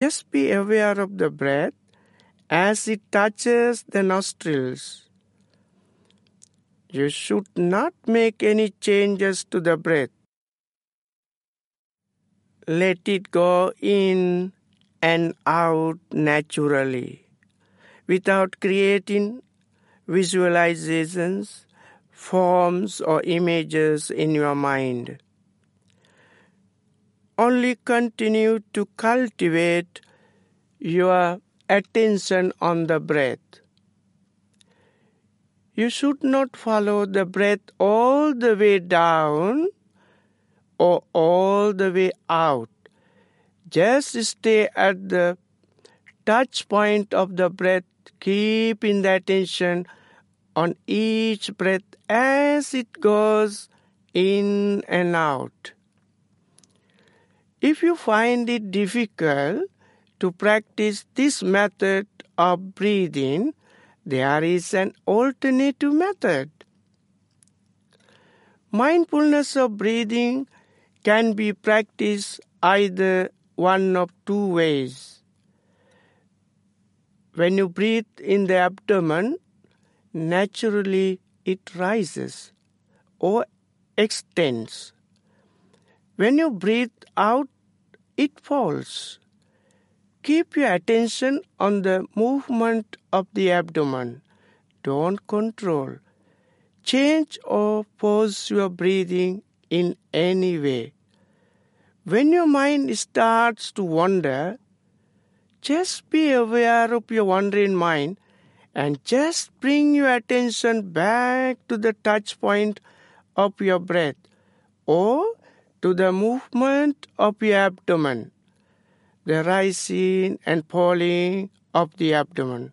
Just be aware of the breath as it touches the nostrils. You should not make any changes to the breath. Let it go in and out naturally, without creating visualizations, forms, or images in your mind. Only continue to cultivate your attention on the breath. You should not follow the breath all the way down or all the way out. Just stay at the touch point of the breath, keeping the attention on each breath as it goes in and out. If you find it difficult to practice this method of breathing, there is an alternative method. Mindfulness of breathing can be practiced either one of two ways. When you breathe in the abdomen, naturally it rises or extends. When you breathe out, it falls. Keep your attention on the movement of the abdomen. Don't control, change or pause your breathing in any way. When your mind starts to wander, just be aware of your wandering mind and just bring your attention back to the touch point of your breath or to the movement of your abdomen, the rising and falling of the abdomen.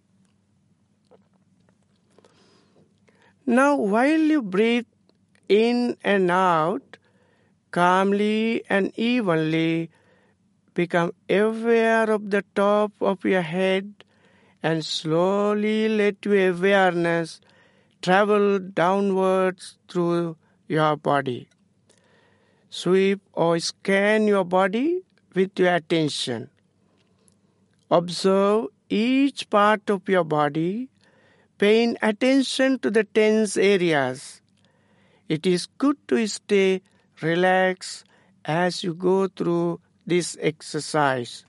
Now, while you breathe in and out, calmly and evenly, become aware of the top of your head and slowly let your awareness travel downwards through your body. Sweep or scan your body with your attention. Observe each part of your body, paying attention to the tense areas. It is good to stay relaxed as you go through this exercise.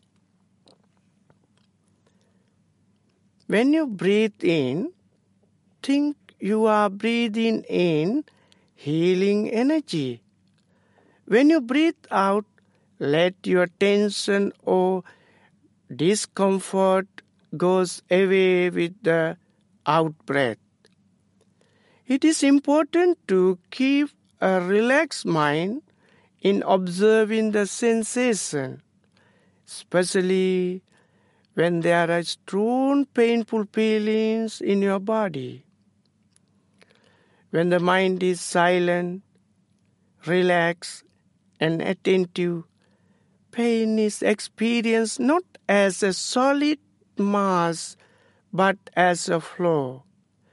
When you breathe in, think you are breathing in healing energy. When you breathe out, let your tension or discomfort goes away with the out-breath. It is important to keep a relaxed mind in observing the sensation, especially when there are strong painful feelings in your body. When the mind is silent, relaxed, and attentive, pain is experienced not as a solid mass but as a flow,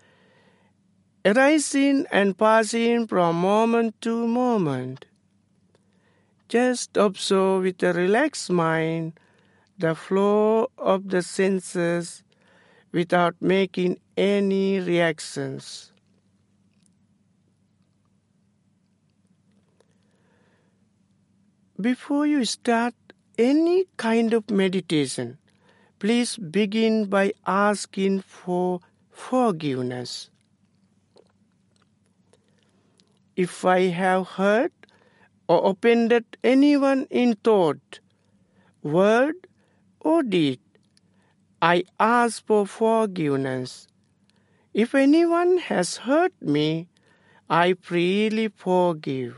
arising and passing from moment to moment. Just observe with a relaxed mind the flow of the senses without making any reactions. Before you start any kind of meditation, please begin by asking for forgiveness. If I have hurt or offended anyone in thought, word, or deed, I ask for forgiveness. If anyone has hurt me, I freely forgive.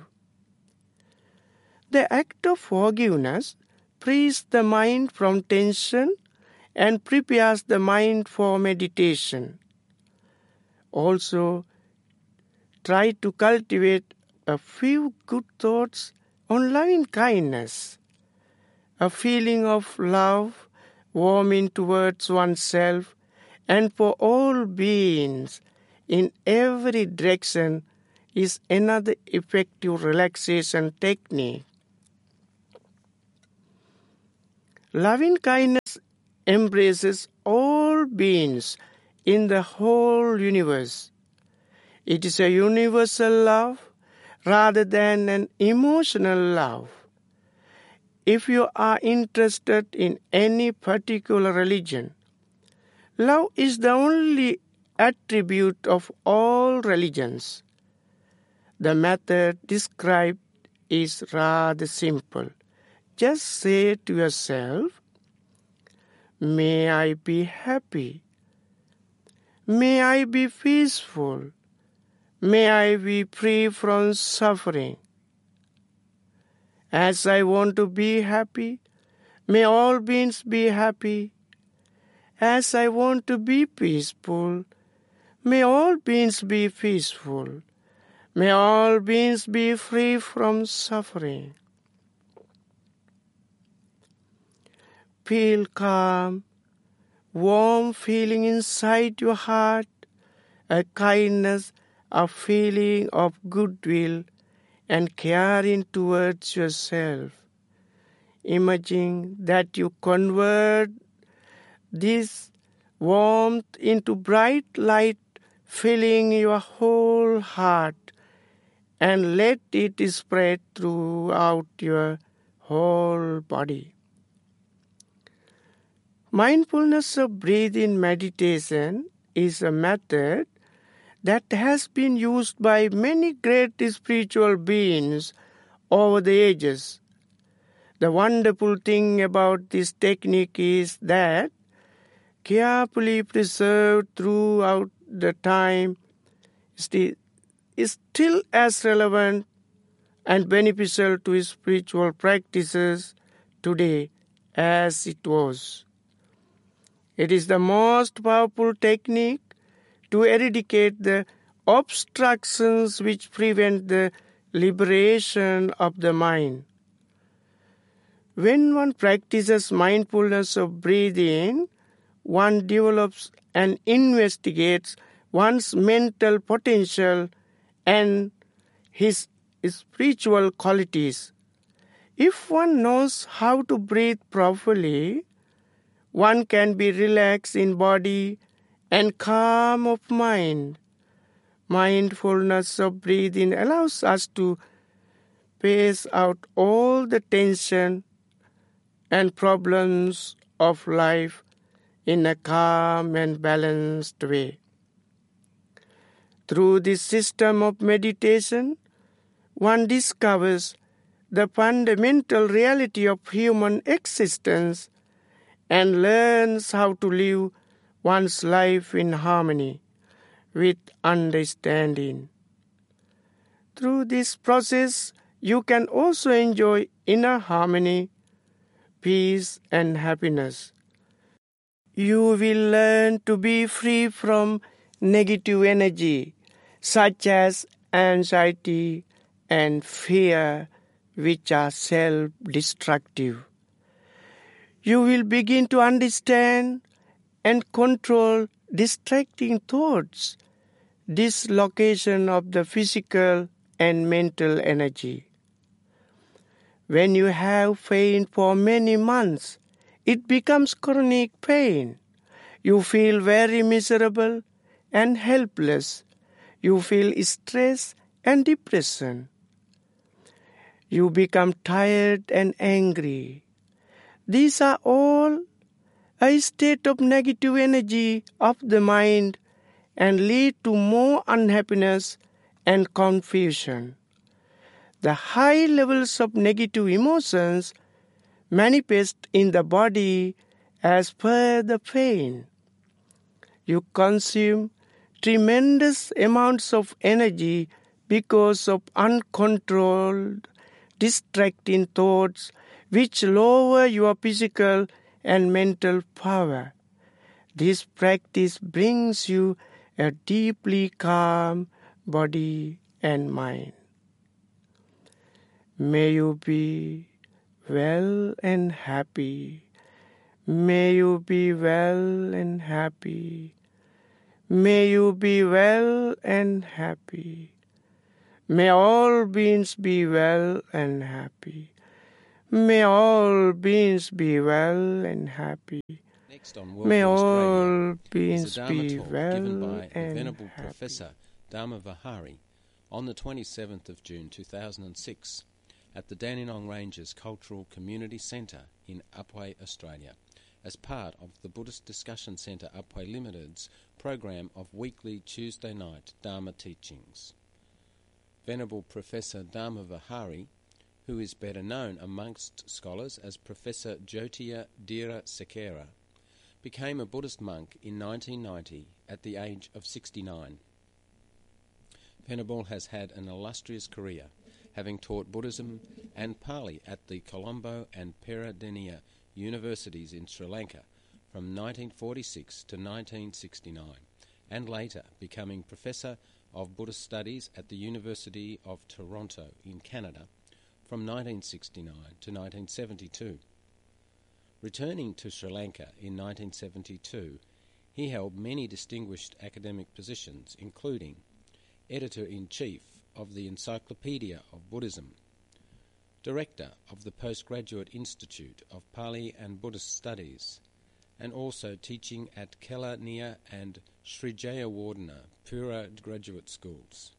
The act of forgiveness frees the mind from tension and prepares the mind for meditation. Also, try to cultivate a few good thoughts on loving kindness, a feeling of love warming towards oneself and for all beings in every direction is another effective relaxation technique. Loving kindness embraces all beings in the whole universe. It is a universal love rather than an emotional love. If you are interested in any particular religion, love is the only attribute of all religions. The method described is rather simple. Just say to yourself, may I be happy. May I be peaceful. May I be free from suffering. As I want to be happy, may all beings be happy. As I want to be peaceful, may all beings be peaceful. May all beings be free from suffering. Feel calm, warm feeling inside your heart, a kindness, a feeling of goodwill and caring towards yourself. Imagine that you convert this warmth into bright light filling your whole heart and let it spread throughout your whole body. Mindfulness of breathing meditation is a method that has been used by many great spiritual beings over the ages. The wonderful thing about this technique is that, carefully preserved throughout the time, is still as relevant and beneficial to spiritual practices today as it was. It is the most powerful technique to eradicate the obstructions which prevent the liberation of the mind. When one practices mindfulness of breathing, one develops and investigates one's mental potential and his spiritual qualities. If one knows how to breathe properly, one can be relaxed in body and calm of mind. Mindfulness of breathing allows us to pace out all the tension and problems of life in a calm and balanced way. Through this system of meditation, one discovers the fundamental reality of human existence and learns how to live one's life in harmony with understanding. Through this process, you can also enjoy inner harmony, peace, and happiness. You will learn to be free from negative energy, such as anxiety and fear, which are self-destructive. You will begin to understand and control distracting thoughts, dislocation of the physical and mental energy. When you have pain for many months, it becomes chronic pain. You feel very miserable and helpless. You feel stress and depression. You become tired and angry. These are all a state of negative energy of the mind and lead to more unhappiness and confusion. The high levels of negative emotions manifest in the body as per the pain. You consume tremendous amounts of energy because of uncontrolled, distracting thoughts which lower your physical and mental power. This practice brings you a deeply calm body and mind. May you be well and happy. May you be well and happy. May you be well and happy. May all beings be well and happy. May all beings be well and happy. Next on World May Buddhist all Radio beings is a Dharma be talk well given by the and Venerable happy. Professor Dharma Vihari on the 27th of June 2006 at the Dandenong Ranges Cultural Community Centre in Upwey, Australia, as part of the Buddhist Discussion Centre Upwey Limited's program of weekly Tuesday night Dharma teachings. Venerable Professor Dharma Vihari, who is better known amongst scholars as Professor Jyotia Dhira Sekera, became a Buddhist monk in 1990 at the age of 69. Venerable has had an illustrious career, having taught Buddhism and Pali at the Colombo and Peradeniya universities in Sri Lanka from 1946 to 1969, and later becoming Professor of Buddhist Studies at the University of Toronto in Canada from 1969 to 1972. Returning to Sri Lanka in 1972, he held many distinguished academic positions, including Editor-in-Chief of the Encyclopedia of Buddhism, Director of the Postgraduate Institute of Pali and Buddhist Studies, and also teaching at Kelaniya and Sri Jayawardena Pura graduate schools.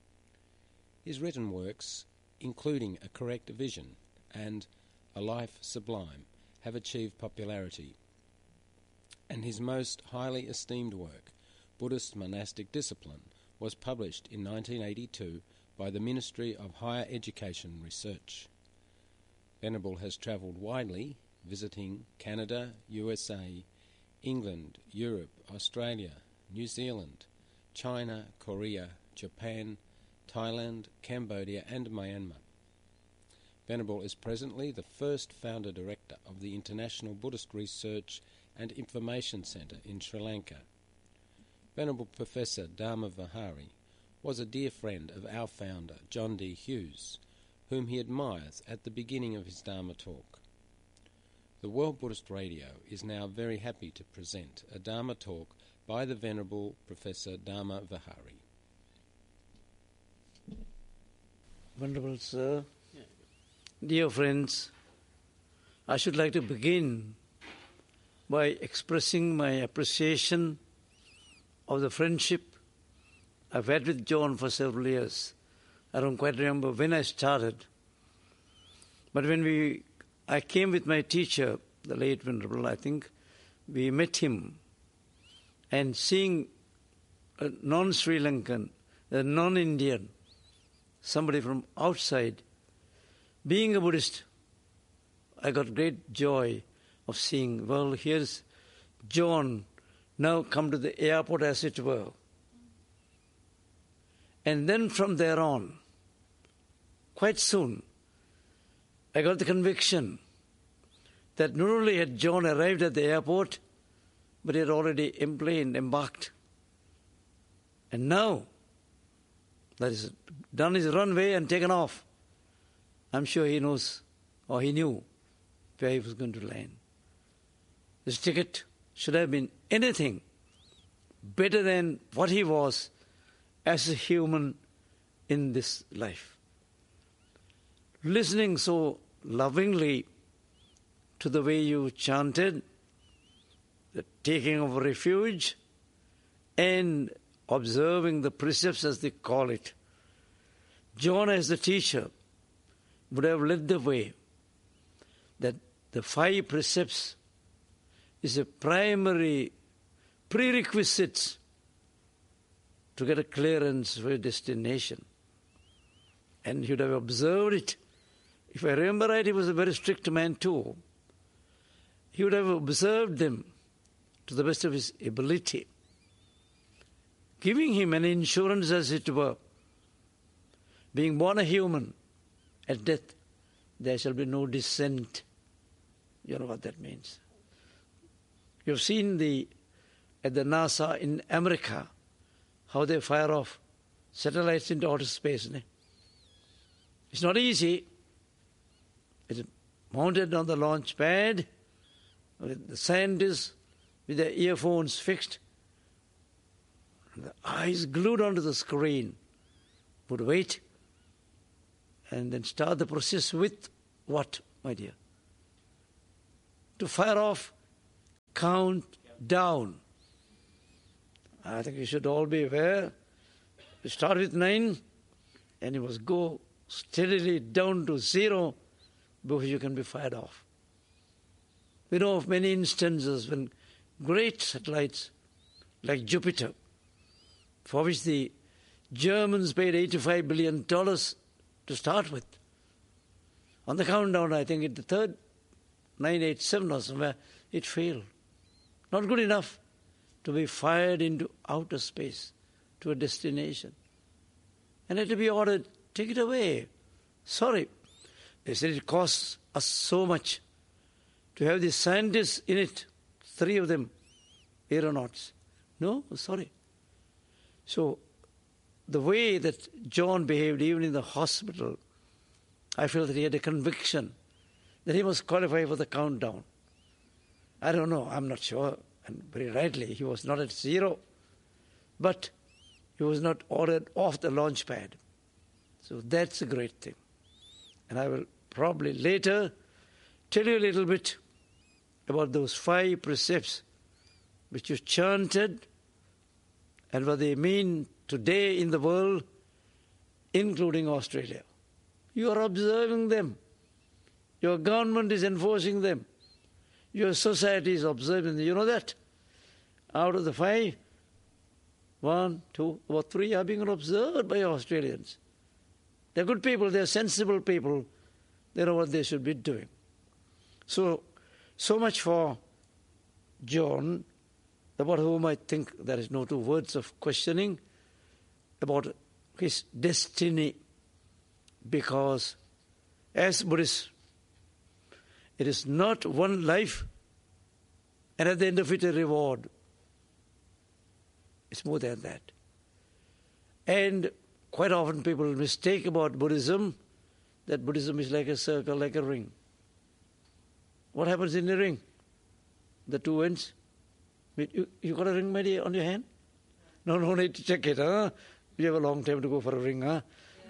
His written works, including A Correct Vision and A Life Sublime, have achieved popularity, and his most highly esteemed work, Buddhist Monastic Discipline, was published in 1982 by the Ministry of Higher Education Research. Venerable has travelled widely, visiting Canada, USA, England, Europe, Australia, New Zealand, China, Korea, Japan, Thailand, Cambodia and Myanmar. Venerable is presently the first founder-director of the International Buddhist Research and Information Centre in Sri Lanka. Venerable Professor Dharma Vihari was a dear friend of our founder, John D. Hughes, whom he admires at the beginning of his Dharma talk. The World Buddhist Radio is now very happy to present a Dharma talk by the Venerable Professor Dharma Vihari. Venerable Sir, dear friends, I should like to begin by expressing my appreciation of the friendship I've had with John for several years. I don't quite remember when I started, but when I came with my teacher, the late Venerable, I think, we met him, and seeing a non-Sri Lankan, a non-Indian, somebody from outside, being a Buddhist, I got great joy of seeing, well, here's John now come to the airport, as it were. And then from there on, quite soon, I got the conviction that not only had John arrived at the airport, but he had already embarked. And now, that is, done his runway and taken off. I'm sure he knows, or he knew, where he was going to land. His ticket should have been anything better than what he was as a human in this life. Listening so lovingly to the way you chanted, the taking of refuge, and observing the precepts, as they call it. John, as the teacher, would have led the way that the 5 precepts is a primary prerequisite to get a clearance for a destination. And he would have observed it. If I remember right, he was a very strict man too. He would have observed them to the best of his ability, giving him an insurance, as it were. Being born a human, at death there shall be no descent. You know what that means. You've seen at the NASA in America, how they fire off satellites into outer space. It's not easy. It's mounted on the launch pad, with the scientists with their earphones fixed, and the eyes glued onto the screen, would wait and then start the process with what? my dear. To fire off, count down. I think you should all be aware. You start with 9 and you must go steadily down to 0 before you can be fired off. We know of many instances when great satellites like Jupiter, for which the Germans paid $85 billion to start with. On the countdown, I think at the third, 987 or somewhere, it failed. Not good enough to be fired into outer space to a destination. And had to be ordered, take it away. Sorry. They said it costs us so much to have the scientists in it, 3 of them, aeronauts. No, sorry. So the way that John behaved even in the hospital, I feel that he had a conviction that he must qualify for the countdown. I don't know, I'm not sure. And very rightly, he was not at 0. But he was not ordered off the launch pad. So that's a great thing. And I will probably later tell you a little bit about those 5 precepts which you chanted and what they mean today in the world, including Australia. You are observing them. Your government is enforcing them. Your society is observing them. You know that? Out of the 5, 1, 2, or 3 are being observed by Australians. They're good people. They're sensible people. They know what they should be doing. So much for John, about whom I think there is no 2 words of questioning, about his destiny. Because as Buddhists, it is not one life and at the end of it a reward. It's more than that. And quite often people mistake about Buddhism, that Buddhism is like a circle, like a ring. What happens in the ring? The 2 ends. You got a ring, my dear, on your hand? No need to check it, huh? You have a long time to go for a ring, huh?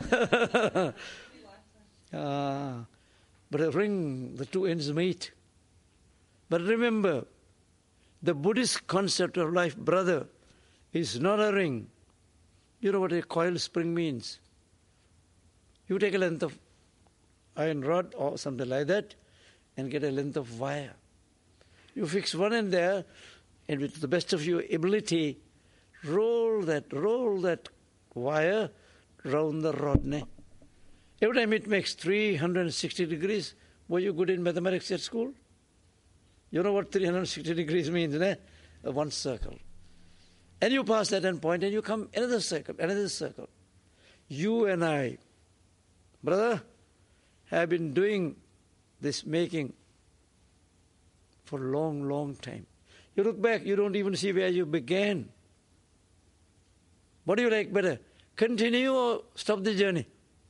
Yeah. But a ring, the 2 ends meet. But remember, the Buddhist concept of life, brother, is not a ring. You know what a coil spring means? You take a length of iron rod or something like that and get a length of wire. You fix one end there and with the best of your ability, roll that wire round the rod. Every time it makes 360 degrees, were you good in mathematics at school? You know what 360 degrees means, ne? One circle. And you pass that end point and you come another circle. You and I, brother, have been doing this making for a long, long time. You look back, you don't even see where you began. What do you like better? Continue or stop the journey?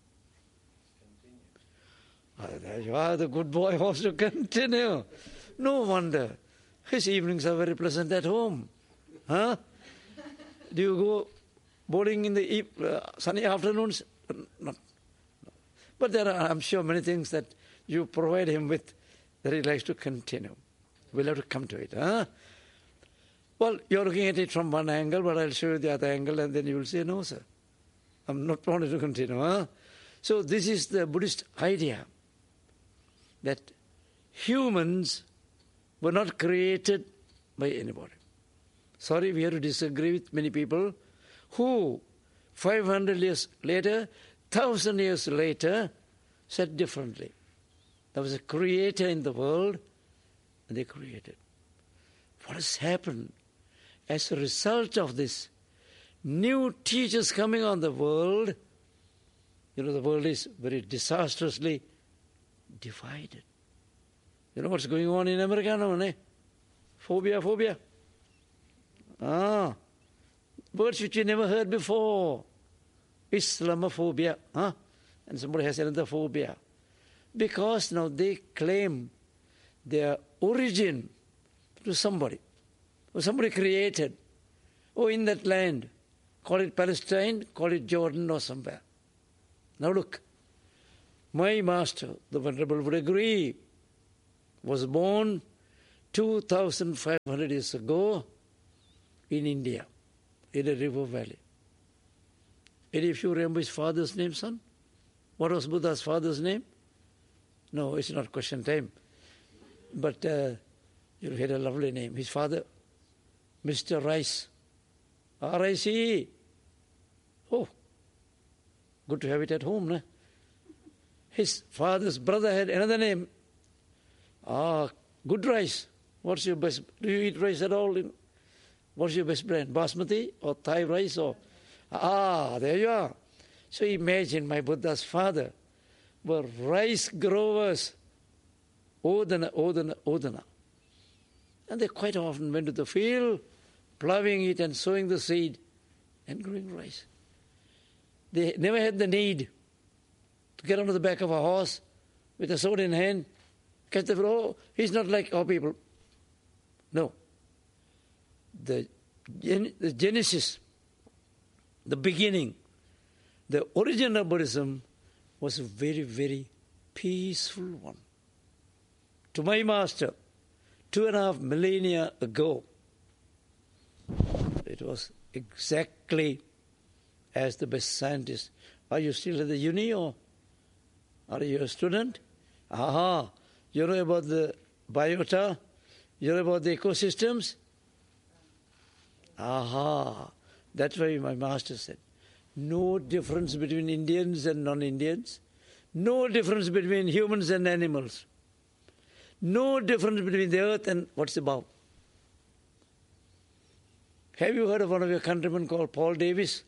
There you are, the good boy wants to continue. No wonder. His evenings are very pleasant at home. Huh? Do you go bowling in the sunny afternoons? No. But there are, I'm sure, many things that you provide him with that he likes to continue. We'll have to come to it. Huh? Well, you're looking at it from one angle, but I'll show you the other angle, and then you will say, no, sir, I'm not wanting to continue. Huh? So this is the Buddhist idea that humans were not created by anybody. Sorry, we have to disagree with many people who 500 years later, 1,000 years later, said differently. There was a creator in the world, and they created. What has happened as a result of this? New teachers coming on the world. You know, the world is very disastrously divided. You know what's going on in America now, ne? Phobia. Words which you never heard before. Islamophobia. And somebody has another phobia. Because now they claim their origin to somebody. Or somebody created. Or in that land. Call it Palestine, call it Jordan or somewhere. Now look. My master, the Venerable would agree, was born 2,500 years ago in India, in a river valley. Any of you remember his father's name, son? What was Buddha's father's name? No, it's not question time. But you had a lovely name. His father, Mr. Rice. R-I-C-E. Oh, good to have it at home, no? His father's brother had another name. Good rice. What's your best? Do you eat rice at all? What's your best brand? Basmati or Thai rice? Or there you are. So imagine my Buddha's father were rice growers. Odana. And they quite often went to the field, ploughing it and sowing the seed and growing rice. They never had the need to get onto the back of a horse with a sword in hand, catch the flow. He's not like our people. No. The genesis, the beginning, the origin of Buddhism was a very, very peaceful one. To my master, 2.5 millennia ago, it was exactly as the best scientist. Are you still at the uni or are you a student? You know about the biota? You know about the ecosystems? That's why my master said, no difference between Indians and non-Indians, no difference between humans and animals, no difference between the earth and what's above. Have you heard of one of your countrymen called Paul Davies?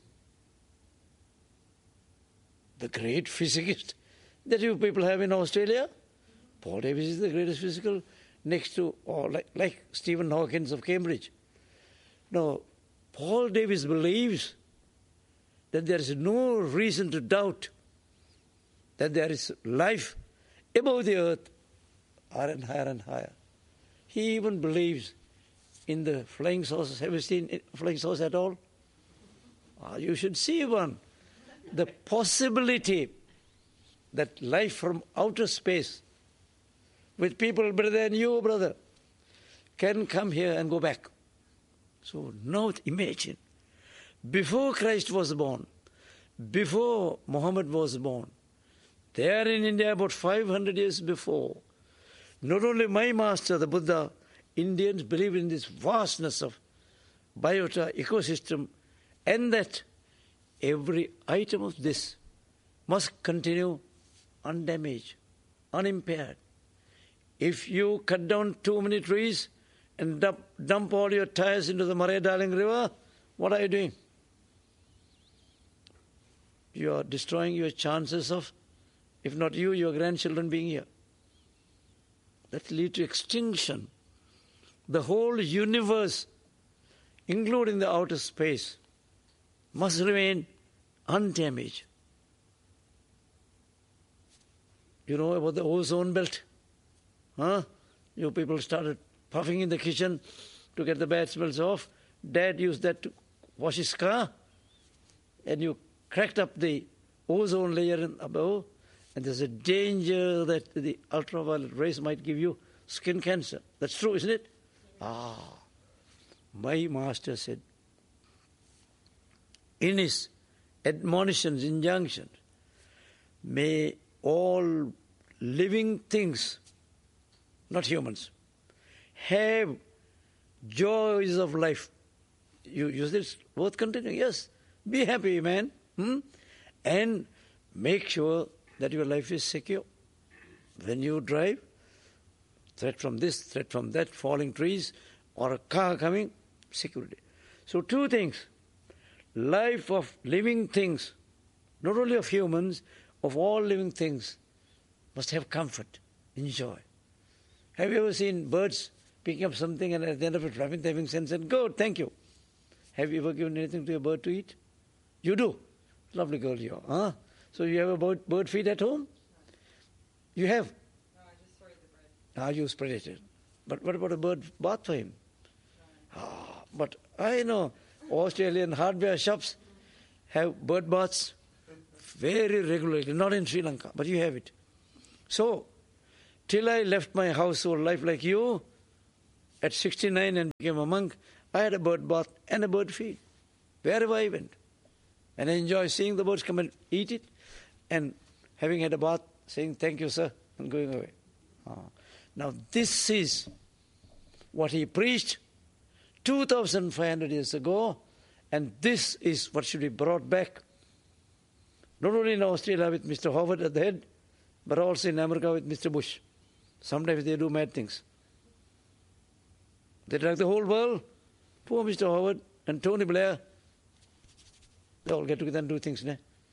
The great physicist that you people have in Australia? Paul Davies is the greatest physical, next to, or like Stephen Hawkins of Cambridge. No, Paul Davies believes that there is no reason to doubt that there is life above the earth, higher and higher and higher. He even believes in the flying saucers. Have you seen flying saucers at all? You should see one. The possibility that life from outer space, with people better than you, brother, can come here and go back. So now imagine, before Christ was born, before Muhammad was born, there in India about 500 years before, not only my master, the Buddha, Indians believe in this vastness of biota, ecosystem, and that every item of this must continue undamaged, unimpaired. If you cut down too many trees and dump all your tires into the Murray-Darling River, what are you doing? You are destroying your chances of, if not you, your grandchildren being here. That leads to extinction. The whole universe, including the outer space, must remain undamaged. You know about the ozone belt? You people started puffing in the kitchen to get the bad smells off. Dad used that to wash his car, and you cracked up the ozone layer above, and there's a danger that the ultraviolet rays might give you skin cancer. That's true, isn't it? My master said, in his admonitions, injunctions, may all living things, not humans, have joys of life. You use this word continuing. Yes, be happy, man. And make sure that your life is secure. When you drive, threat from this, threat from that, falling trees, or a car coming, security. So two things. Life of living things, not only of humans, of all living things, must have comfort, enjoy. Have you ever seen birds picking up something and at the end of it flapping their wings and said, good, thank you? Have you ever given anything to a bird to eat? You do. Lovely girl you are. So you have a bird feed at home? You have? No, I just spread the bread. You spread it. But what about a bird bath for him? But I know Australian hardware shops have bird baths very regularly, not in Sri Lanka, but you have it. So, till I left my household life like you, at 69 and became a monk, I had a bird bath and a bird feed, wherever I went. And I enjoy seeing the birds come and eat it, and having had a bath, saying, thank you, sir, and going away. Now, this is what he preached 2,500 years ago, and this is what should be brought back, not only in Australia with Mr. Howard at the head, but also in America with Mr. Bush. Sometimes they do mad things. They drag the whole world. Poor Mr. Howard and Tony Blair, they all get together and do things.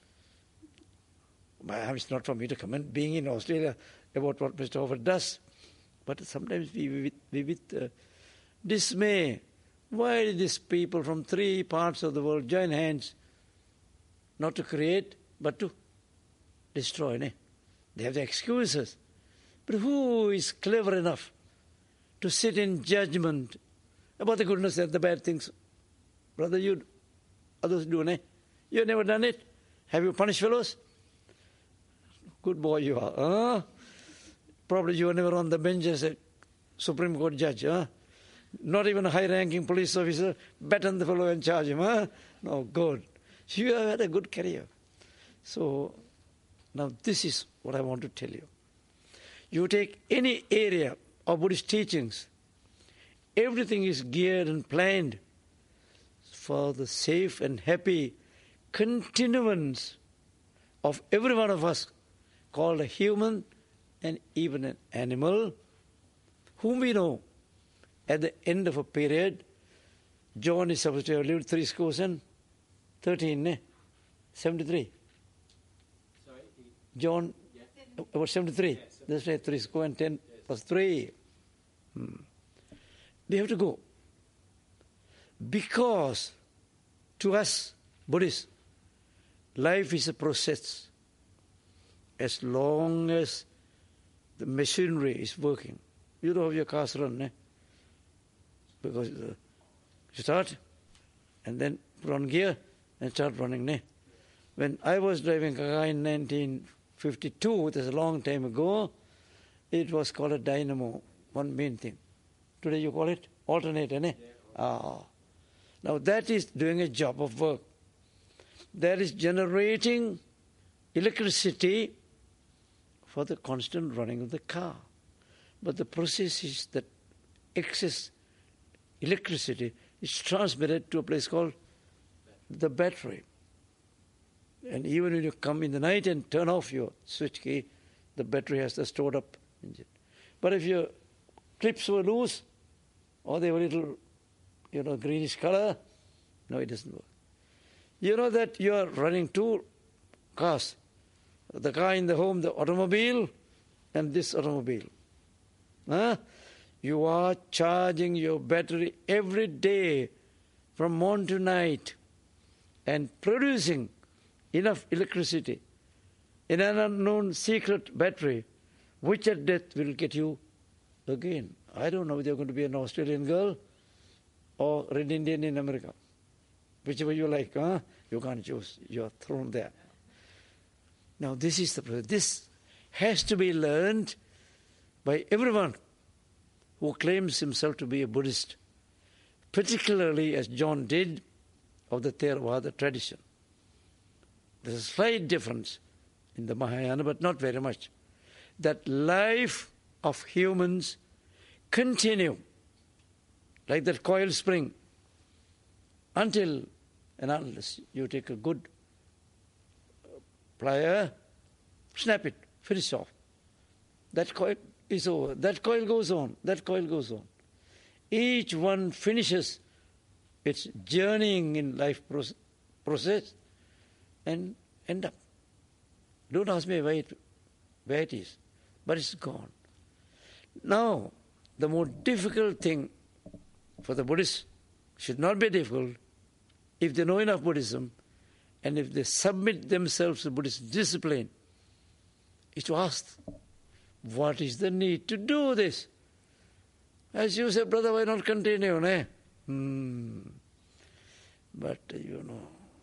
It's not for me to comment, being in Australia, about what Mr. Howard does. But sometimes we with dismay. Why did these people from 3 parts of the world join hands, not to create, but to destroy? They have the excuses. But who is clever enough to sit in judgment about the goodness and the bad things? Brother, others do, You have never done it? Have you punished fellows? Good boy you are. Probably you were never on the bench as a Supreme Court judge. Not even a high-ranking police officer baton the fellow and charge him. No, good. You have had a good career. So, now this is what I want to tell you. You take any area of Buddhist teachings, everything is geared and planned for the safe and happy continuance of every one of us, called a human and even an animal, whom we know at the end of a period. John is supposed to have lived 3 scores and 13, 73. Sorry? John, about 73. Yes. That's right, 3 score and 10 plus 3. We have to go. Because to us, Buddhists, life is a process. As long as the machinery is working, you don't have your cars run, because you start and then put on gear and start running. When I was driving a car in 1952, that's a long time ago, it was called a dynamo, one main thing. Today you call it alternator, Now that is doing a job of work. That is generating electricity for the constant running of the car. But the process is that excess electricity is transmitted to a place called the battery. And even when you come in the night and turn off your switch key, the battery has the stored up engine. But if your clips were loose, or they were a little, greenish color, no, it doesn't work. You know that you are running 2 cars, the car in the home, the automobile, and this automobile. You are charging your battery every day from morning to night and producing enough electricity in an unknown secret battery, which at death will get you again. I don't know whether you're going to be an Australian girl or Red Indian in America. Whichever you like, you can't choose. You're thrown there. Now this is the process. This has to be learned by everyone who claims himself to be a Buddhist, particularly as John did, of the Theravada tradition. There's a slight difference in the Mahayana, but not very much. That life of humans continue like that coil spring until and unless you take a good plier, snap it, finish off. That coil is over. That coil goes on. That coil goes on. Each one finishes its journeying in life process and end up. Don't ask me where it is, but it's gone. Now, the more difficult thing for the Buddhists should not be difficult if they know enough Buddhism and if they submit themselves to Buddhist discipline, is to ask, what is the need to do this? As you said, brother, why not continue? But,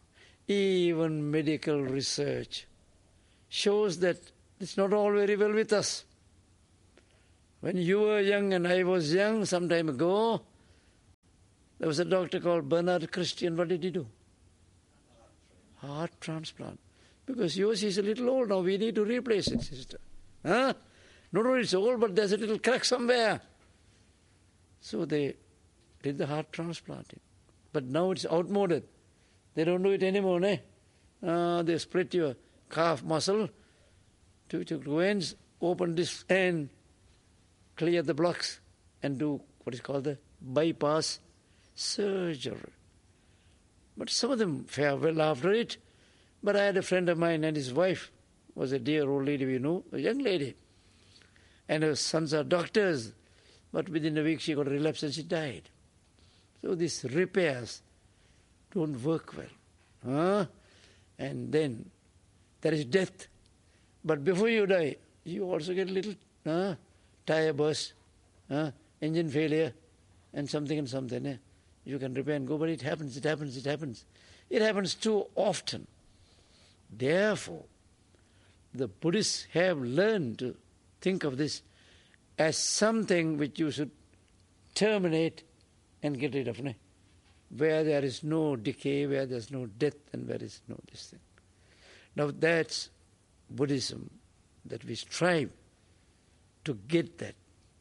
even medical research shows that it's not all very well with us. When you were young and I was young some time ago, there was a doctor called Bernard Christian. What did he do? Heart transplant. Because yours is a little old now. We need to replace it, sister. Huh? Not only it's old, but there's a little crack somewhere. So they did the heart transplanting. But now it's outmoded. They don't do it anymore, ne? They split your calf muscle, two ends, open this end, clear the blocks, and do what is called the bypass surgery. But some of them fare well after it. But I had a friend of mine, and his wife was a dear old lady we knew, a young lady. And her sons are doctors. But within a week she got a relapse and she died. So these repairs don't work well. And then there is death. But before you die, you also get a little tire burst, engine failure, and something. You can repair and go, but it happens. It happens too often. Therefore, the Buddhists have learned to think of this as something which you should terminate and get rid of. Where there is no decay, where there is no death, and where there is no this thing. Now that's Buddhism, that we strive to get that.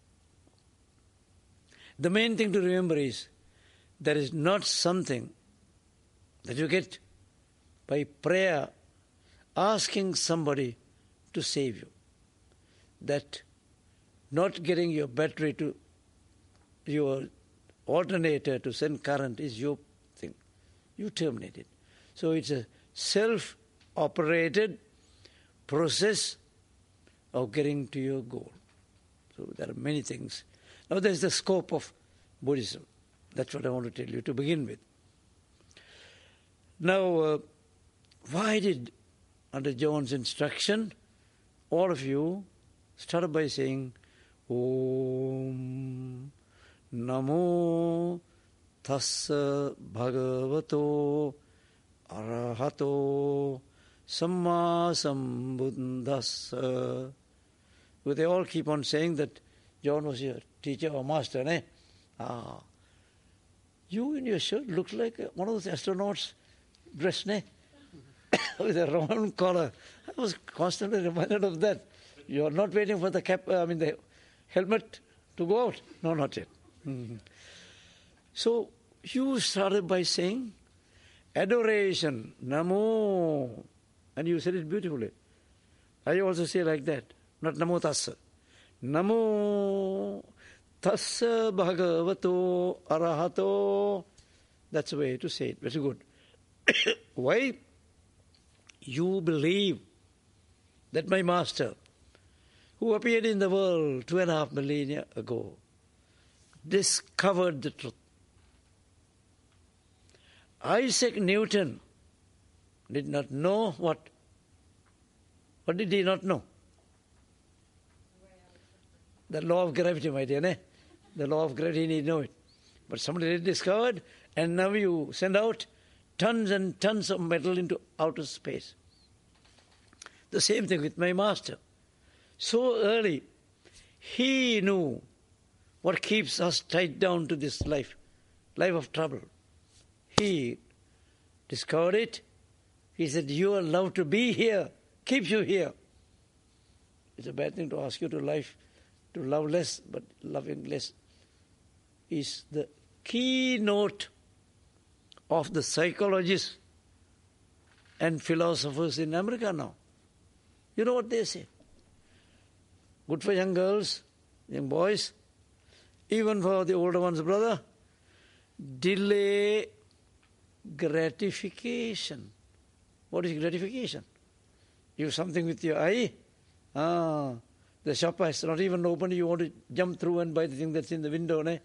The main thing to remember is there is not something that you get by prayer, asking somebody to save you. That not getting your battery to your alternator to send current is your thing. You terminate it. So it's a self-operated process of getting to your goal. So there are many things. Now there's the scope of Buddhism. That's what I want to tell you to begin with. Now, why did, under John's instruction, all of you start by saying, Om Namo Tassa Bhagavato Arahato Samma Sambuddhassa. Well, they all keep on saying that John was your teacher or master, eh? You in your shirt look like one of those astronauts dressed, ne? With a round collar. I was constantly reminded of that. You are not waiting for the the helmet to go out. No, not yet. Mm-hmm. So you started by saying adoration, Namo, and you said it beautifully. I also say like that, not Namo Tassa. Namo Tassa Bhagavato Arahato. That's the way to say it. Very good. Why? You believe that my master, who appeared in the world 2.5 millennia ago, discovered the truth. Isaac Newton did not know what? What did he not know? The law of gravity, my dear. Ne? The law of gravity, he didn't know it. But somebody discovered, and now you send out tons and tons of metal into outer space. The same thing with my master. So early, he knew what keeps us tied down to this life of trouble. He discovered it. He said, you are allowed to be here, keeps you here. It's a bad thing to ask you to love less, but loving less is the keynote of the psychologists and philosophers in America now. You know what they say? Good for young girls, young boys, even for the older ones, brother. Delay gratification. What is gratification? You have something with your eye. The shop is not even open. You want to jump through and buy the thing that's in the window. Ne?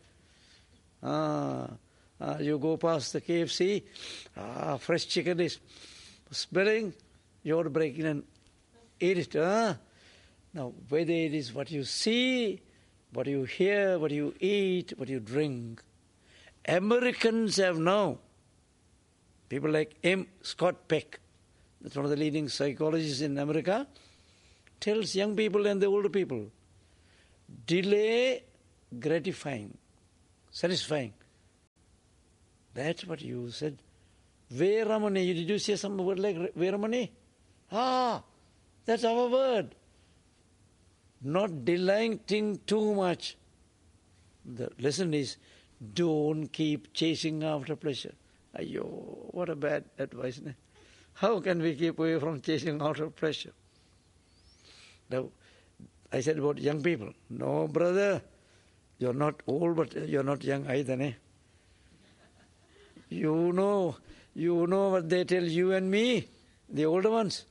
You go past the KFC. Fresh chicken is smelling. You want to break in and eat it. Now, whether it is what you see, what you hear, what you eat, what you drink, Americans have now People like M. Scott Peck, that's one of the leading psychologists in America, tells young people and the older people, delay gratifying, satisfying. That's what you said. Veramani, did you say some word like Veramani? Ah, that's our word. Not delighting too much. The lesson is, don't keep chasing after pleasure. Ayyo, what a bad advice. Ne? How can we keep away from chasing after pleasure? Now, I said about young people. No, brother, you're not old, but you're not young either. Ne? You know what they tell you and me, the older ones.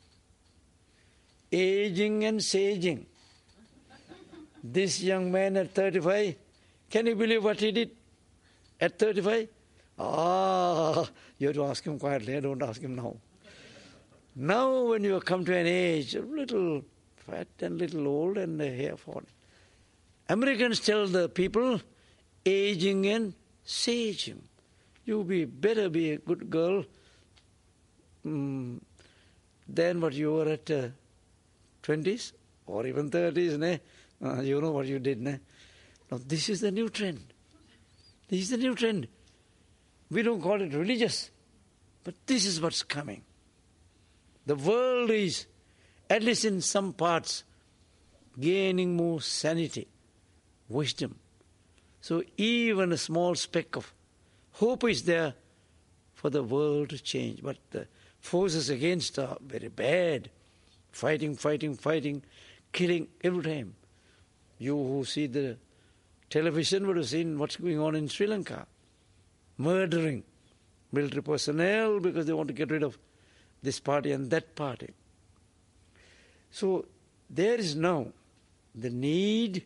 Aging and saging. This young man at 35, can you believe what he did at 35? You have to ask him quietly, don't ask him now. Now when you come to an age, a little fat and little old and the hair falling. Americans tell the people, aging and saging. You better be a good girl than what you were at 20s or even 30s. Ne? You know what you did. Ne? Now this is the new trend. This is the new trend. We don't call it religious, but this is what's coming. The world is, at least in some parts, gaining more sanity, wisdom. So even a small speck of hope is there for the world to change. But the forces against are very bad. Fighting, killing every time. You who see the television would have seen what's going on in Sri Lanka. Murdering military personnel because they want to get rid of this party and that party. So there is now the need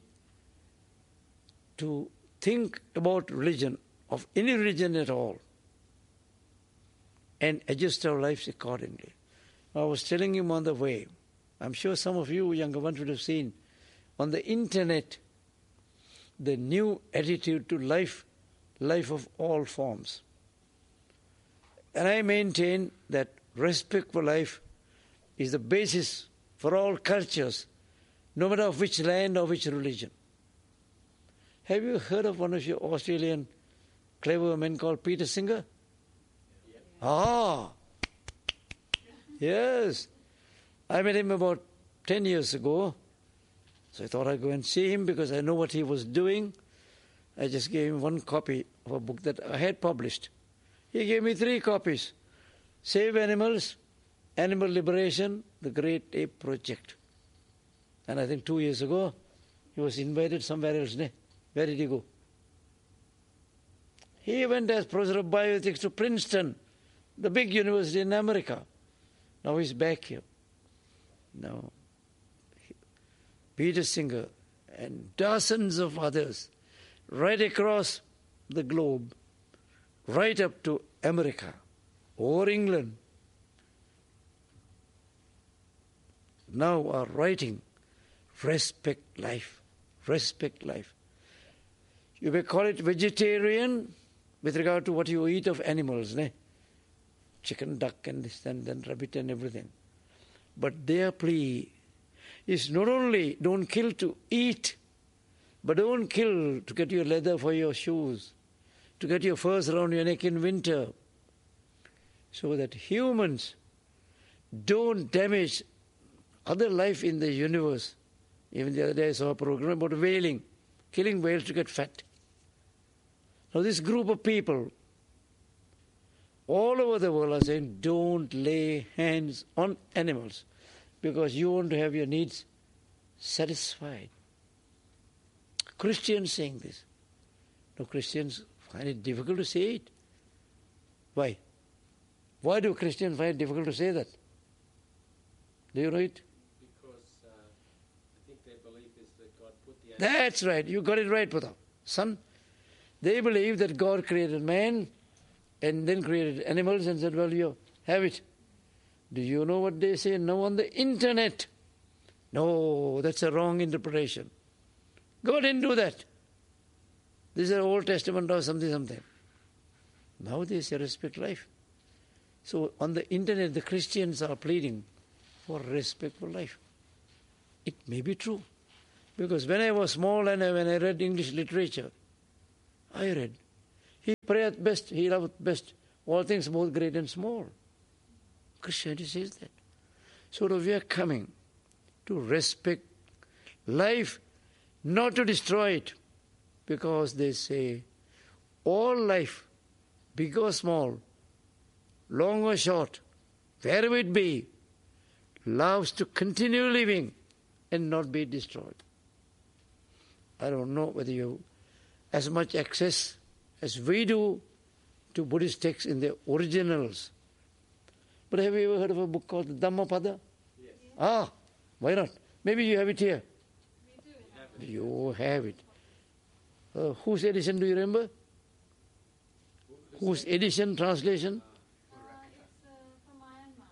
to think about religion, of any religion at all, and adjust our lives accordingly. I was telling him on the way, I'm sure some of you younger ones would have seen on the internet the new attitude to life of all forms. And I maintain that respect for life is the basis for all cultures, no matter of which land or which religion. Have you heard of one of your Australian clever men called Peter Singer? Yeah. Yes. I met him about 10 years ago. So I thought I'd go and see him because I know what he was doing. I just gave him one copy of a book that I had published. He gave me 3 copies. Save Animals, Animal Liberation, The Great Ape Project. And I think 2 years ago, he was invited somewhere else. Where did he go? He went as professor of bioethics to Princeton, the big university in America. Now he's back here. Now, Peter Singer and dozens of others right across the globe, right up to America or England, now are writing, respect life, respect life. You may call it vegetarian with regard to what you eat of animals, chicken, duck, and this and then rabbit and everything. But their plea is not only don't kill to eat, but don't kill to get your leather for your shoes, to get your furs around your neck in winter, so that humans don't damage other life in the universe. Even the other day I saw a program about whaling, killing whales to get fat. Now this group of people all over the world are saying, don't lay hands on animals because you want to have your needs satisfied. Christians saying this. No, Christians find it difficult to say it. Why? Why do Christians find it difficult to say that? Do you know it? Because I think their belief is that God put the... That's right. You got it right, Pata. Son, they believe that God created man and then created animals and said, well, you have it. Do you know what they say now on the internet? No, that's a wrong interpretation. God didn't do that. This is an Old Testament or something. Now they say respect life. So on the internet, the Christians are pleading for respect for life. It may be true. Because when I was small and when I read English literature, I read, he prayeth best, he loveth best, all things both great and small. Christianity says that. So we are coming to respect life, not to destroy it. Because they say, all life, big or small, long or short, wherever it be, loves to continue living and not be destroyed. I don't know whether you have as much access as we do to Buddhist texts in the originals. But have you ever heard of a book called the Dhammapada? Yes. Ah, why not? Maybe you have it here. We do. You have it. Whose edition do you remember? Whose edition, translation? It's from Myanmar.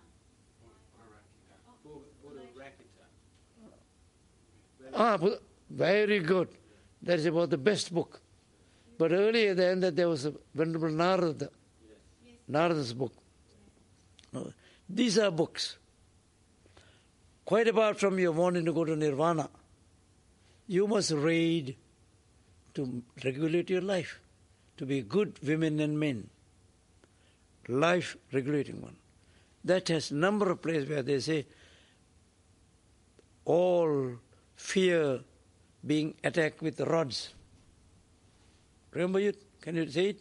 Very good. That is about the best book. But earlier than that, there was a Venerable Narada. Narada's book. These are books. Quite apart from your wanting to go to Nirvana, you must read to regulate your life, to be good women and men. Life regulating one. That has a number of places where they say all fear being attacked with rods. Remember it? Can you say it?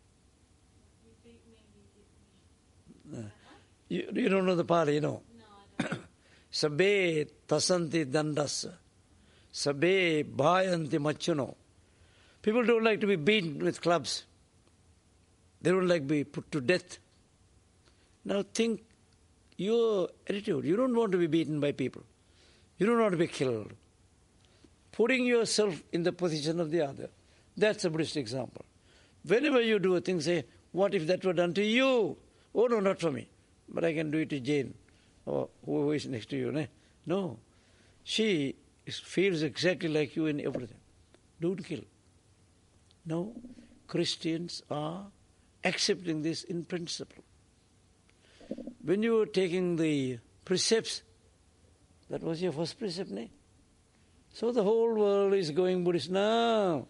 You don't know the Pali, you know. No, I don't. Sabbe tasanti dandas. Sabbe bhayanti machuno. People don't like to be beaten with clubs. They don't like to be put to death. Now think your attitude. You don't want to be beaten by people. You don't want to be killed. Putting yourself in the position of the other. That's a Buddhist example. Whenever you do a thing, say, what if that were done to you? Oh, no, not for me. But I can do it to Jane or who is next to you. Ne? No. She feels exactly like you in everything. Don't kill. No. Christians are accepting this in principle. When you were taking the precepts, that was your first precept, ne? So the whole world is going Buddhist now.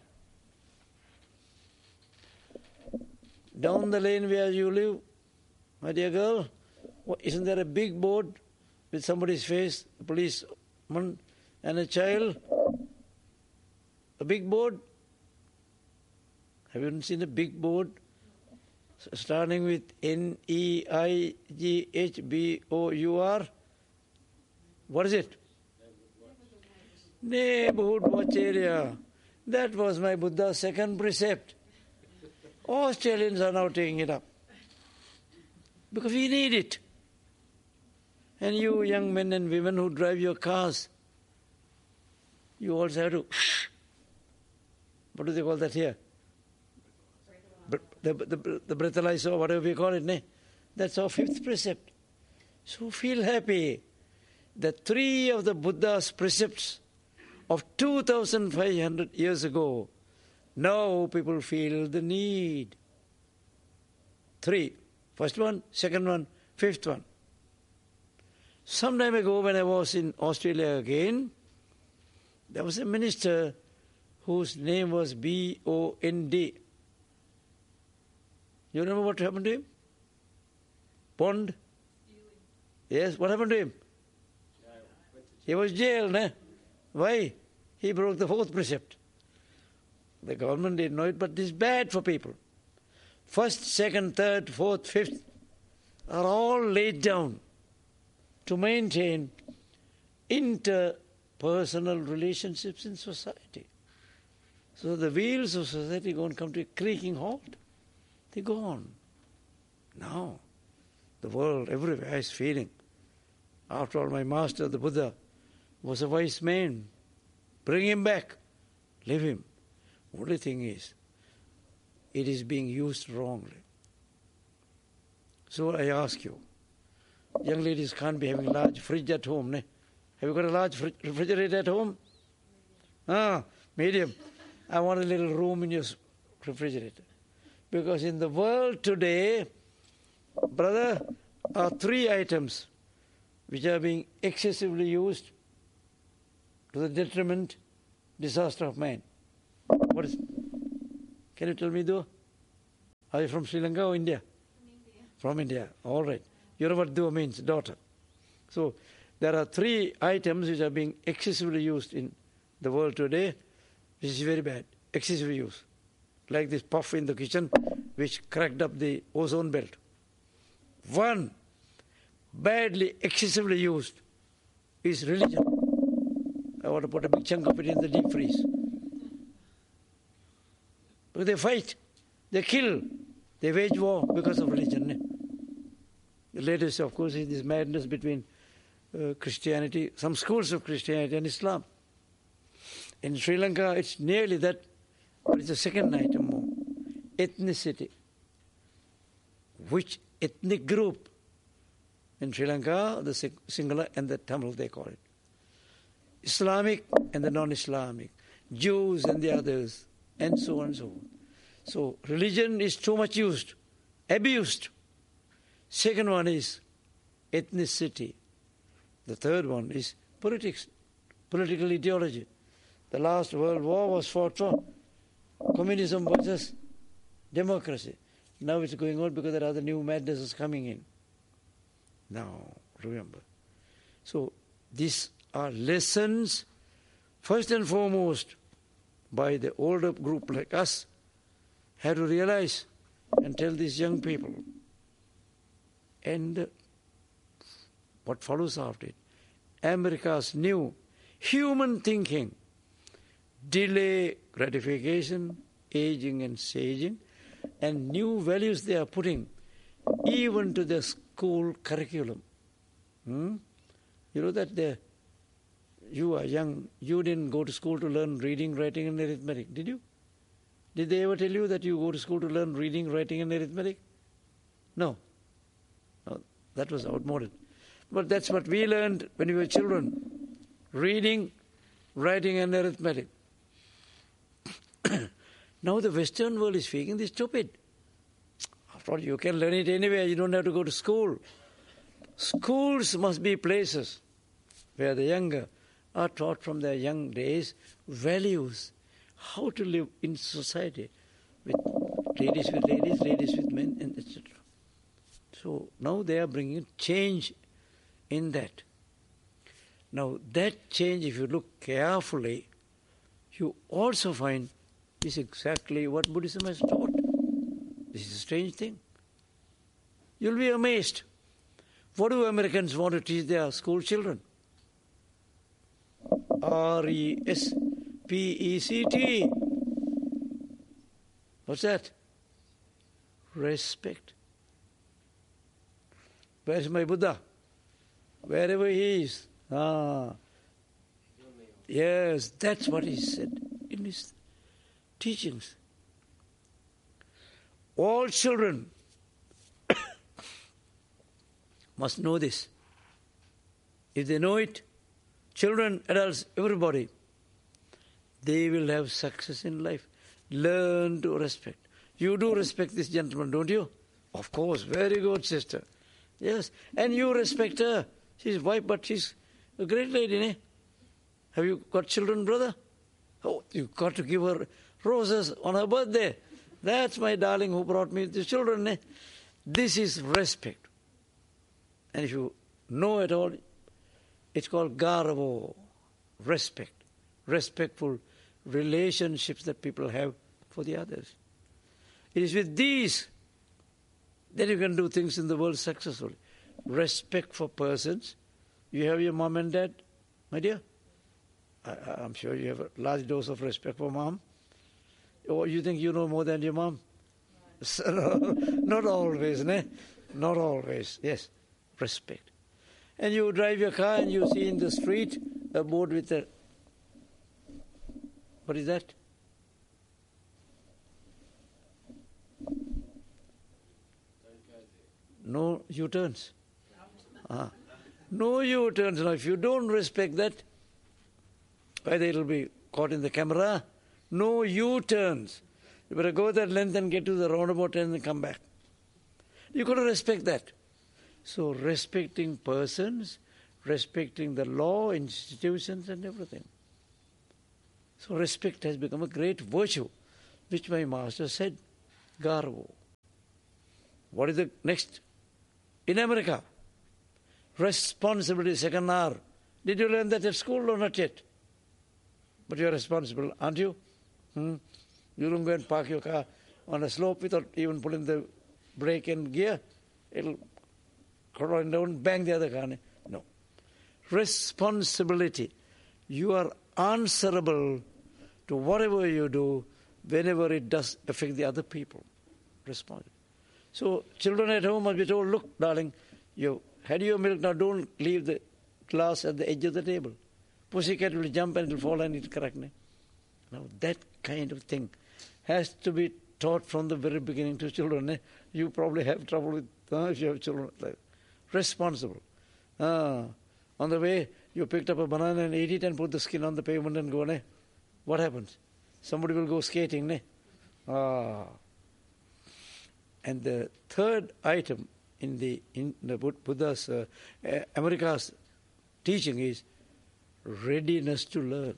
Down the lane where you live, my dear girl, isn't there a big board with somebody's face, a policeman and a child? A big board? Have you seen a big board starting with NEIGHBOUR? What is it? Neighborhood watch area. That was my Buddha's second precept. Australians are now taking it up. Because we need it. And you young men and women who drive your cars, you also have to, what do they call that here? The breathalyzer or whatever we call it, ne? That's our fifth precept. So feel happy that 3 of the Buddha's precepts of 2,500 years ago, now people feel the need. 3. First one, second one, fifth one. Some time ago when I was in Australia again, there was a minister whose name was B-O-N-D. You remember what happened to him? Bond? Yes, what happened to him? He was jailed, ne? Why? He broke the 4th precept. The government didn't know it, but this is bad for people. 1st, 2nd, 3rd, 4th, 5th are all laid down to maintain interpersonal relationships in society. So the wheels of society are going to come to a creaking halt. They're gone. Now, the world everywhere is feeling. After all, my master, the Buddha, was a wise man. Bring him back. Leave him. Only thing is, it is being used wrongly. So I ask you, young ladies can't be having a large fridge at home, ne? Have you got a large refrigerator at home? Medium. I want a little room in your refrigerator. Because in the world today, brother, are three items which are being excessively used to the detriment, disaster of man. What is? Can you tell me though? Are you from Sri Lanka or India? From India. From India. All right. You know what dua means, daughter. So there are three items which are being excessively used in the world today, which is very bad. Excessive use. Like this puff in the kitchen, which cracked up the ozone belt. One, badly, excessively used, is religion. I want to put a big chunk of it in the deep freeze. But they fight, they kill, they wage war because of religion. The latest, of course, is this madness between Christianity, some schools of Christianity and Islam. In Sri Lanka, it's nearly that, but it's the second item more. Ethnicity. Which ethnic group? In Sri Lanka, the Sinhala and the Tamil, they call it. Islamic and the non-Islamic. Jews and the others, and so on and so on. So religion is too much used, abused. Second one is ethnicity. The third one is politics, political ideology. The last World War was fought for communism versus democracy. Now it's going on because there are other new madnesses coming in. Now, remember. So these are lessons, first and foremost, by the older group like us, have to realize and tell these young people. And what follows after it? America's new human thinking, delay gratification, aging and saging, and new values they are putting even to the school curriculum. You know that you are young, you didn't go to school to learn reading, writing and arithmetic, did you? Did they ever tell you that you go to school to learn reading, writing and arithmetic? No. No, that was outmoded. But that's what we learned when we were children. Reading, writing and arithmetic. Now the Western world is speaking this stupid. After all, you can learn it anywhere. You don't have to go to school. Schools must be places where the younger are taught from their young days values, how to live in society with ladies, ladies with men, and etc. So now they are bringing change in that. Now that change, if you look carefully, you also find is exactly what Buddhism has taught. This is a strange thing. You'll be amazed. What do Americans want to teach their school children? R-E-S-P-E-C-T. What's that? Respect. Where's my Buddha? Wherever he is. Yes, that's what he said in his teachings. All children must know this. If they know it, children, adults, everybody, they will have success in life. Learn to respect. You do respect this gentleman, don't you? Of course, very good, sister. Yes, and you respect her. She's wife, but she's a great lady, eh? Have you got children, brother? Oh, you've got to give her roses on her birthday. That's my darling who brought me the children, eh? This is respect. And if you know it all, it's called garavo, respect, respectful relationships that people have for the others. It is with these that you can do things in the world successfully. Respect for persons. You have your mom and dad, my dear. I'm sure you have a large dose of respect for mom. Or you think you know more than your mom? Not always, ne? Not always, yes. Respect. And you drive your car and you see in the street a board with a... What is that? No U-turns. No U-turns. Now, if you don't respect that, either it will be caught in the camera. No U-turns. You better go that length and get to the roundabout and then come back. You got to respect that. So respecting persons, respecting the law, institutions and everything. So respect has become a great virtue, which my master said, Garvo. What is the next? In America, responsibility, second R. Did you learn that at school or not yet? But you are responsible, aren't you? You don't go and park your car on a slope without even pulling the brake and gear. It'll go down, bang the other car. No. Responsibility. You are answerable to whatever you do whenever it does affect the other people. Responsible. So children at home must be told, look, darling, you had your milk, now don't leave the glass at the edge of the table. Pussycat will jump and it will fall and it correct me. Now that kind of thing has to be taught from the very beginning to children. You probably have trouble with if you have children. Responsible. On the way, you picked up a banana and ate it and put the skin on the pavement and go, what happens? Somebody will go skating. And the third item in the Buddha's, America's teaching is readiness to learn.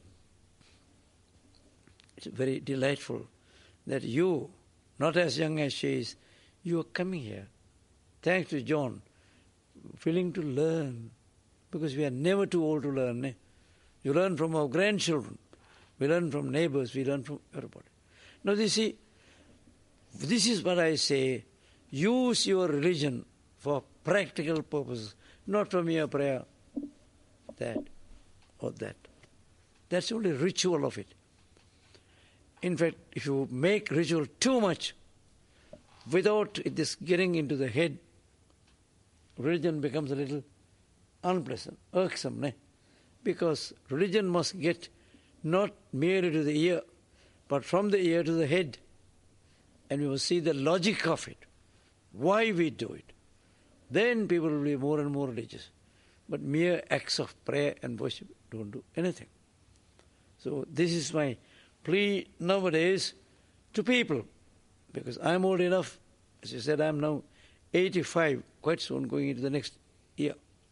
It's very delightful that you, not as young as she is, you are coming here, thanks to John, willing to learn, because we are never too old to learn. You learn from our grandchildren, we learn from neighbors, we learn from everybody. Now you see, this is what I say, use your religion for practical purposes, not for mere prayer, that or that. That's only ritual of it. In fact, if you make ritual too much, without this getting into the head, religion becomes a little unpleasant, irksome. Because religion must get not merely to the ear, but from the ear to the head. And we must see the logic of it, why we do it. Then people will be more and more religious. But mere acts of prayer and worship don't do anything. So this is my plea nowadays to people, because I'm old enough, as you said, I'm now 85, quite soon going into the next year.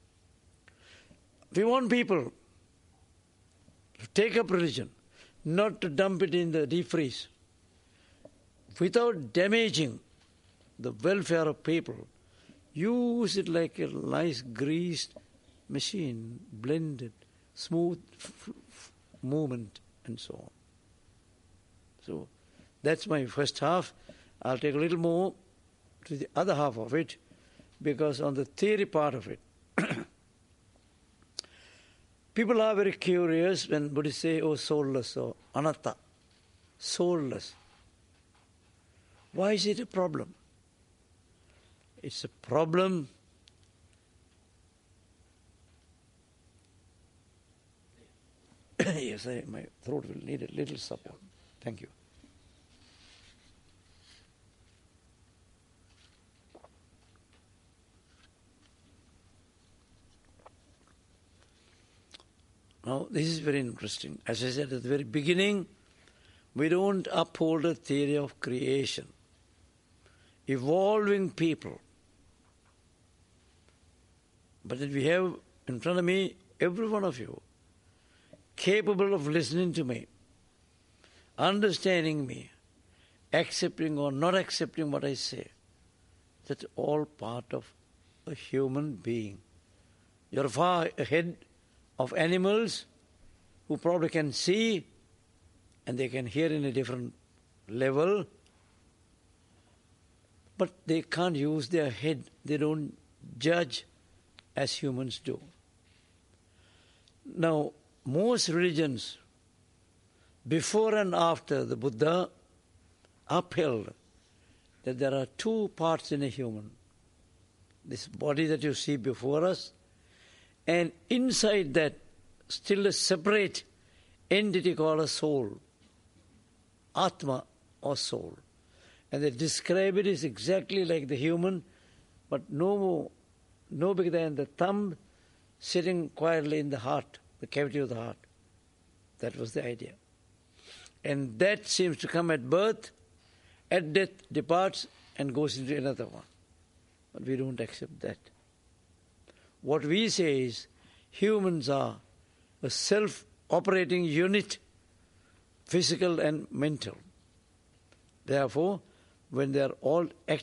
We want people to take up religion, not to dump it in the deep freeze, without damaging the welfare of people. Use it like a nice greased machine, blended, smooth movement and so on. So that's my first half. I'll take a little more to the other half of it, because on the theory part of it, people are very curious when Buddhists say, oh, soulless or anatta, soulless. Why is it a problem? It's a problem yes, my throat will need a little support. Thank you. Now, this is very interesting. As I said at the very beginning, we don't uphold a theory of creation. Evolving people. But that we have in front of me, every one of you, capable of listening to me, understanding me, accepting or not accepting what I say. That's all part of a human being. You're far ahead of animals who probably can see and they can hear in a different level, but they can't use their head. They don't judge as humans do. Now, most religions, before and after the Buddha, upheld that there are two parts in a human. This body that you see before us, and inside that, still a separate entity called a soul, Atma or soul. And they describe it as exactly like the human, but no bigger than the thumb sitting quietly in the heart, the cavity of the heart. That was the idea. And that seems to come at birth, at death departs and goes into another one. But we don't accept that. What we say is humans are a self-operating unit, physical and mental. Therefore, when they are all acting